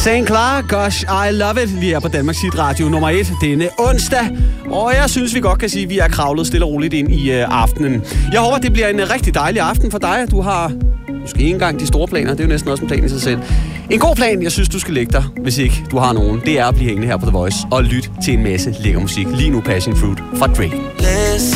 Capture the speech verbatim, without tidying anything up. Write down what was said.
Saint Clark, Gosh, I Love It, lige her på Danmarks Hit Radio nummer et denne onsdag. Og jeg synes, vi godt kan sige, at vi er kravlet stille og roligt ind i øh, aftenen. Jeg håber, det bliver en rigtig dejlig aften for dig. Du har måske ikke engang de store planer, det er jo næsten også en plan i sig selv. En god plan, jeg synes, du skal lægge dig, hvis ikke du har nogen, det er at blive hængende her på The Voice og lytte til en masse lækker musik. Lige nu Passion Fruit fra Drake.